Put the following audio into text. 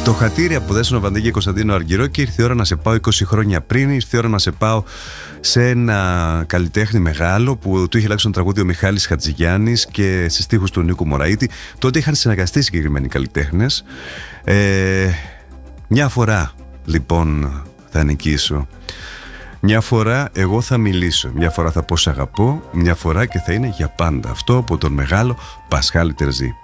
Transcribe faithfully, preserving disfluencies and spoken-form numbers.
Το χατήρι από Δέσποινα Βανδύ και Κωνσταντίνο Αργυρό, και ήρθε η ώρα να σε πάω είκοσι χρόνια πριν. Ήρθε η ώρα να σε πάω σε ένα καλλιτέχνη μεγάλο που του είχε αλλάξει τον τραγούδι ο Μιχάλης Χατζηγιάννης και σε στίχους του Νίκου Μωραήτη. Τότε είχαν συνεργαστεί συγκεκριμένοι καλλιτέχνες. Ε, μια φορά λοιπόν θα νικήσω. Μια φορά εγώ θα μιλήσω. Μια φορά θα πω σ' αγαπώ. Μια φορά και θα είναι για πάντα. Αυτό από τον μεγάλο Πασχάλη Τερζή.